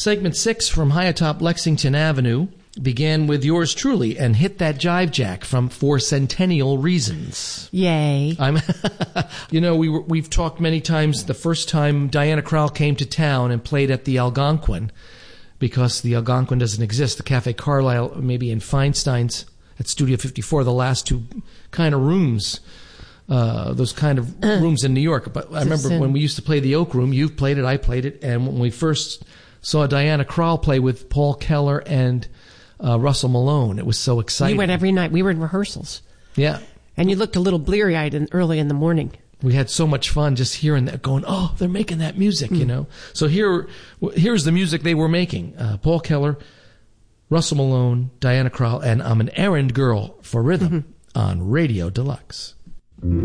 Segment 6 from high atop Lexington Avenue began with yours truly and Hit That Jive Jack from For Centennial Reasons. Yay. We've talked many times the first time Diana Krall came to town and played at the Algonquin, because the Algonquin doesn't exist. The Cafe Carlisle, maybe in Feinstein's at Studio 54, the last two kind of rooms, those kind of rooms in New York. But I remember when we used to play the Oak Room, you've played it, I played it, and when we first saw Diana Krall play with Paul Keller and Russell Malone, it was so exciting. You went every night. We were in rehearsals. Yeah. And you looked a little bleary-eyed early in the morning. We had so much fun just hearing that, going, oh, they're making that music, you know. So here's the music they were making. Paul Keller, Russell Malone, Diana Krall, and I'm an Errand Girl for Rhythm on Radio Deluxe.